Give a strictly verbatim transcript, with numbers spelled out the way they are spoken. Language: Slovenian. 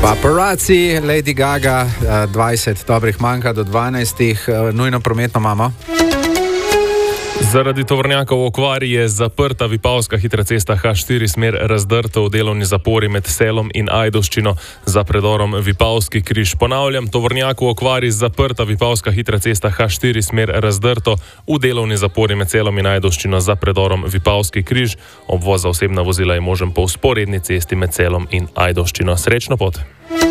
Paparazzi, Lady Gaga, dvajset dobrih manjka do dvanajstih, nujno prometno imamo. Zaradi tovornjaka v okvari je zaprta Vipavska hitra cesta H štiri smer Razdrto v delovni zapori med Selom in Ajdovščino za predorom Vipavski križ. Ponavljam, tovornjak v okvari zaprta Vipavska hitra cesta H štiri smer Razdrto v delovni zapori med Selom in Ajdovščino za predorom Vipavski križ. Obvoz za osebna vozila je možen po vzporedni cesti med Selom in Ajdovščino. Srečno pot!